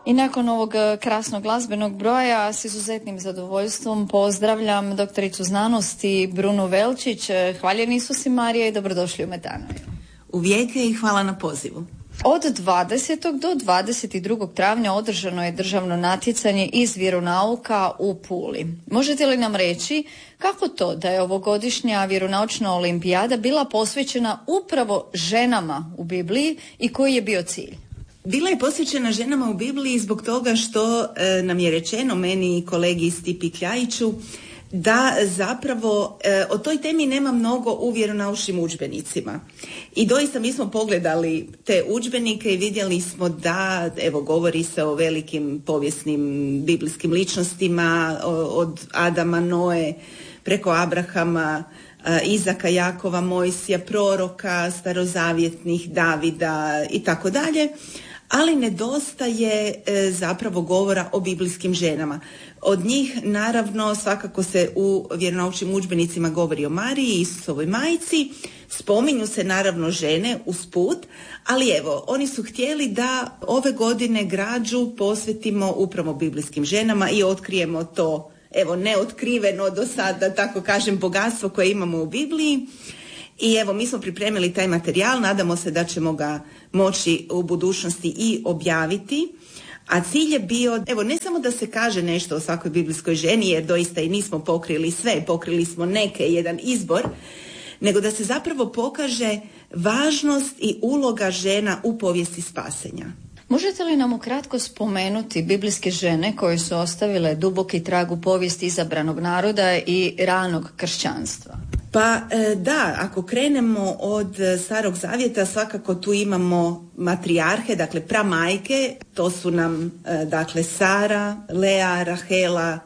I nakon ovog krasnog glazbenog broja s izuzetnim zadovoljstvom pozdravljam doktoricu znanosti Brunu Velčić. Hvaljeni Isus i Marija i dobrodošli u Metanoju. Uvijeke i hvala na pozivu. Od 20. do 22. travnja održano je državno natjecanje iz vjeronauka u Puli. Možete li nam reći kako to da je ovogodišnja vjeronaučna olimpijada bila posvećena upravo ženama u Bibliji i koji je bio cilj? Bila je posvećena ženama u Bibliji zbog toga što nam je rečeno, meni i kolegi Stipi Kljajiću, da zapravo o toj temi nema mnogo u vjeronaučnim udžbenicima. I doista mi smo pogledali te udžbenike i vidjeli smo da, evo, govori se o velikim povijesnim biblijskim ličnostima, od Adama, Noe, preko Abrahama, Izaka, Jakova, Mojsija, proroka, starozavjetnih, Davida i tako dalje, ali nedostaje zapravo govora o biblijskim ženama. Od njih naravno svakako se u vjeronaučnim udžbenicima govori o Mariji, Isusovoj majci, spominju se naravno žene usput, ali evo, oni su htjeli da ove godine građu posvetimo upravo biblijskim ženama i otkrijemo to, evo, neotkriveno do sada, tako kažem, bogatstvo koje imamo u Bibliji. I evo, mi smo pripremili taj materijal, nadamo se da ćemo ga moći u budućnosti i objaviti. A cilj je bio, evo, ne samo da se kaže nešto o svakoj biblijskoj ženi, jer doista i nismo pokrili sve, pokrili smo neke, jedan izbor, nego da se zapravo pokaže važnost i uloga žena u povijesti spasenja. Možete li nam ukratko spomenuti biblijske žene koje su ostavile duboki trag u povijesti izabranog naroda i ranog kršćanstva? Pa da, ako krenemo od Starog Zavjeta, svakako tu imamo matrijarhe, dakle pramajke, to su nam dakle Sara, Lea, Rahela,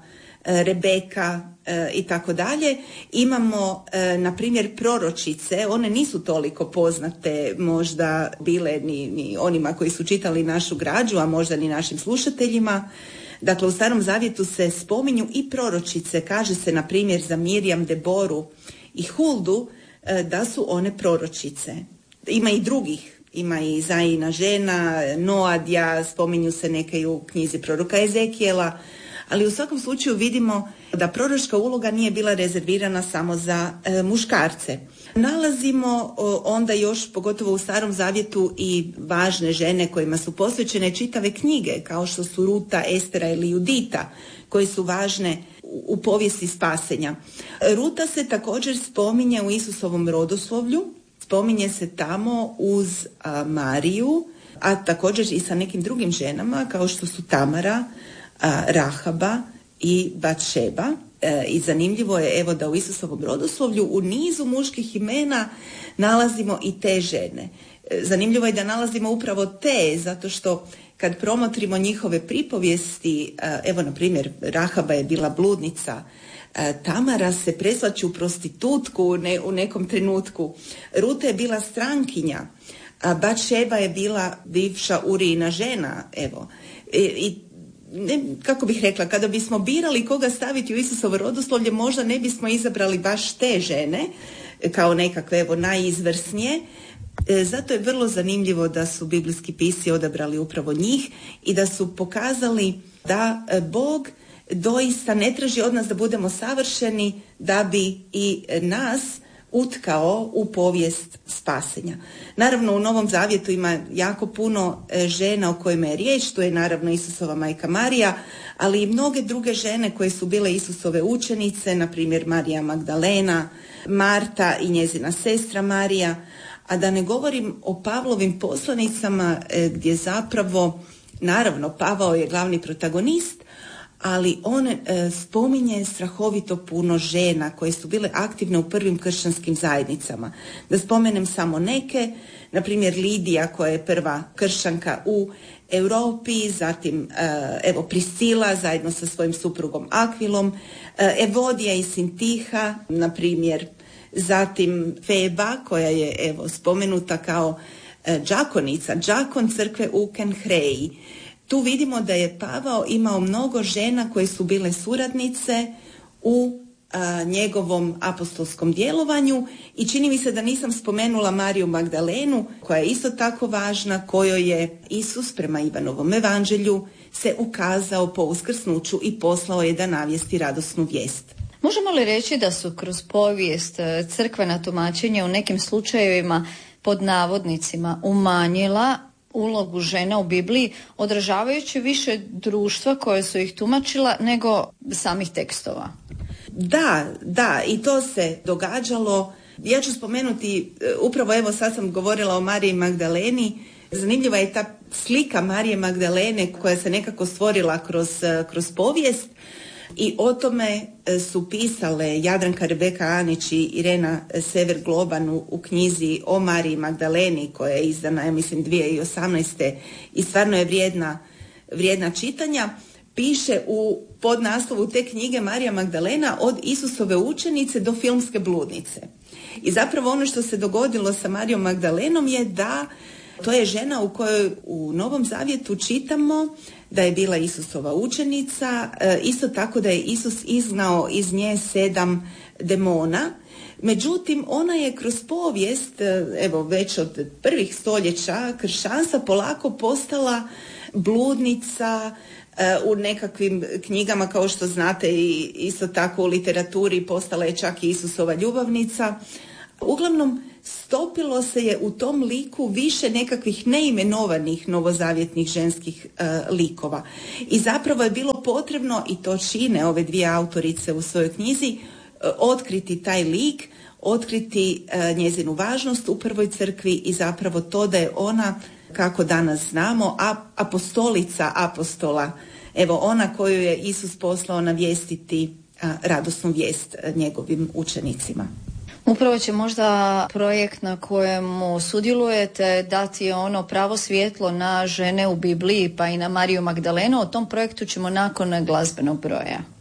Rebeka i tako dalje. Imamo na primjer proročice, one nisu toliko poznate možda bile ni onima koji su čitali našu građu, a možda ni našim slušateljima. Dakle, u Starom Zavjetu se spominju i proročice, kaže se na primjer za Mirjam, Deboru i Huldu da su one proročice. Ima i drugih, ima i Zaina žena, Noadja, spominju se neke u knjizi proroka Ezekijela, ali u svakom slučaju vidimo da proročka uloga nije bila rezervirana samo za muškarce. Nalazimo onda još, pogotovo u Starom Zavjetu, i važne žene kojima su posvećene čitave knjige, kao što su Ruta, Estera ili Judita, koje su važne u povijesti spasenja. Ruta se također spominje u Isusovom rodoslovlju, spominje se tamo uz Mariju, a također i sa nekim drugim ženama kao što su Tamara, Rahaba i Batšeba. I zanimljivo je, evo, da u Isusovom rodoslovlju u nizu muških imena nalazimo i te žene. Zanimljivo je da nalazimo upravo te, zato što kad promotrimo njihove pripovijesti, evo na primjer Rahaba je bila bludnica, Tamara se presvaći u prostitutku u nekom trenutku, Ruta je bila strankinja, a Batšeba je bila bivša Urijina žena, evo. Kako bih rekla, kada bismo birali koga staviti u Isusovo rodoslovlje, možda ne bismo izabrali baš te žene kao nekakve, evo, najizvrsnije. Zato je vrlo zanimljivo da su biblijski pisci odabrali upravo njih i da su pokazali da Bog doista ne traži od nas da budemo savršeni da bi i nas utkao u povijest spasenja. Naravno, u Novom Zavjetu ima jako puno žena o kojima je riječ, to je naravno Isusova majka Marija, ali i mnoge druge žene koje su bile Isusove učenice, na primjer Marija Magdalena, Marta i njezina sestra Marija, a da ne govorim o Pavlovim poslanicama gdje zapravo, naravno, Pavao je glavni protagonist, ali on spominje strahovito puno žena koje su bile aktivne u prvim kršćanskim zajednicama. Da spomenem samo neke, na primjer Lidija koja je prva kršćanka u Europi, zatim evo Priscila zajedno sa svojim suprugom Akvilom, Evodija i Sintiha, na primjer, zatim Feba koja je, evo, spomenuta kao đakonica, đakon crkve u Kenhreji. Tu vidimo da je Pavao imao mnogo žena koje su bile suradnice u njegovom apostolskom djelovanju i čini mi se da nisam spomenula Mariju Magdalenu koja je isto tako važna, kojoj je Isus prema Ivanovom evanđelju se ukazao po uskrsnuću i poslao je da navijesti radosnu vijest. Možemo li reći da su kroz povijest crkvena tumačenja u nekim slučajevima pod navodnicima umanjila ulogu žena u Bibliji, odražavajući više društva koje su ih tumačila nego samih tekstova? Da, i to se događalo. Ja ću spomenuti, upravo evo sad sam govorila o Mariji Magdaleni. Zanimljiva je ta slika Marije Magdalene koja se nekako stvorila kroz povijest i o tome su pisale Jadranka Rebeka Anić i Irena Sever Globan u knjizi o Mariji Magdaleni koja je izdana, ja mislim, 2018. i stvarno je vrijedna čitanja. Piše u podnaslovu te knjige Marija Magdalena od Isusove učenice do filmske bludnice. I zapravo ono što se dogodilo sa Marijom Magdalenom je da to je žena u kojoj u Novom Zavjetu čitamo da je bila Isusova učenica, isto tako da je Isus izgnao iz nje 7 demona. Međutim, ona je kroz povijest, evo već od prvih stoljeća kršćanstva polako postala bludnica. U nekakvim knjigama, kao što znate, i isto tako u literaturi postala je čak i Isusova ljubavnica. Uglavnom, stopilo se je u tom liku više nekakvih neimenovanih novozavjetnih ženskih likova. I zapravo je bilo potrebno, i to čine ove dvije autorice u svojoj knjizi, otkriti taj lik, otkriti njezinu važnost u prvoj crkvi i zapravo to da je ona, kako danas znamo, apostolica apostola, evo ona koju je Isus poslao navijestiti radosnu vijest njegovim učenicima. Upravo će možda projekt na kojemu sudjelujete dati ono pravo svjetlo na žene u Bibliji pa i na Mariju Magdalenu. O tom projektu ćemo nakon glazbenog broja.